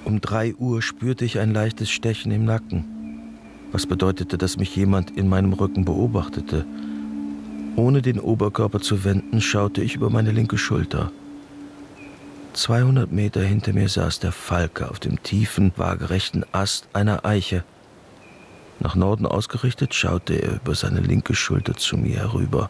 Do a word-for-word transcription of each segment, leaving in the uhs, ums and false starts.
Um drei Uhr spürte ich ein leichtes Stechen im Nacken, was bedeutete, dass mich jemand in meinem Rücken beobachtete. Ohne den Oberkörper zu wenden, schaute ich über meine linke Schulter. zweihundert Meter hinter mir saß der Falke auf dem tiefen, waagerechten Ast einer Eiche. Nach Norden ausgerichtet schaute er über seine linke Schulter zu mir herüber.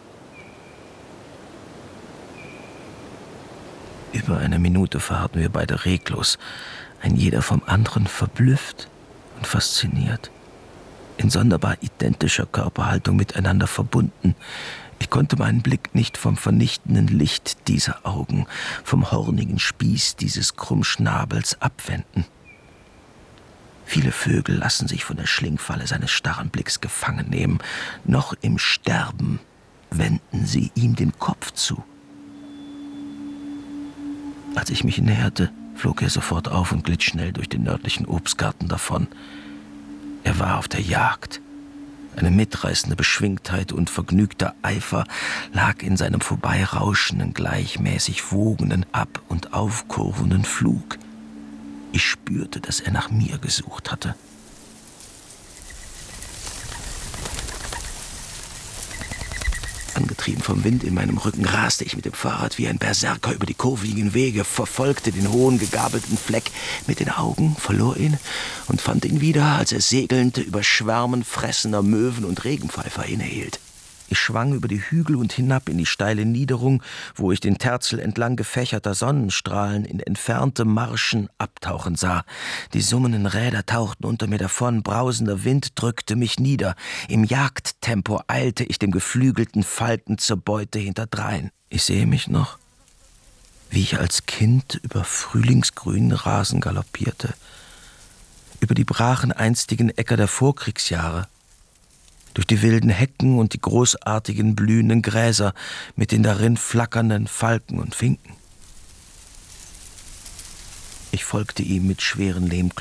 Über eine Minute verharrten wir beide reglos, ein jeder vom anderen verblüfft und fasziniert. In sonderbar identischer Körperhaltung miteinander verbunden. Ich konnte meinen Blick nicht vom vernichtenden Licht dieser Augen, vom hornigen Spieß dieses Krummschnabels abwenden. Viele Vögel lassen sich von der Schlingfalle seines starren Blicks gefangen nehmen. Noch im Sterben wenden sie ihm den Kopf zu. Als ich mich näherte, flog er sofort auf und glitt schnell durch den nördlichen Obstgarten davon. Er war auf der Jagd. Eine mitreißende Beschwingtheit und vergnügter Eifer lag in seinem vorbeirauschenden, gleichmäßig wogenden, ab- und aufkurvenden Flug. Ich spürte, dass er nach mir gesucht hatte. Angetrieben vom Wind in meinem Rücken raste ich mit dem Fahrrad wie ein Berserker über die kurvigen Wege, verfolgte den hohen, gegabelten Fleck mit den Augen, verlor ihn und fand ihn wieder, als er segelnd über Schwärmen fressender Möwen und Regenpfeifer innehielt. Ich schwang über die Hügel und hinab in die steile Niederung, wo ich den Terzel entlang gefächerter Sonnenstrahlen in entfernte Marschen abtauchen sah. Die summenden Räder tauchten unter mir davon, brausender Wind drückte mich nieder. Im Jagdtempo eilte ich dem geflügelten Falken zur Beute hinterdrein. Ich sehe mich noch, wie ich als Kind über frühlingsgrünen Rasen galoppierte, über die brachen einstigen Äcker der Vorkriegsjahre, durch die wilden Hecken und die großartigen blühenden Gräser mit den darin flackernden Falken und Finken. Ich folgte ihm mit schweren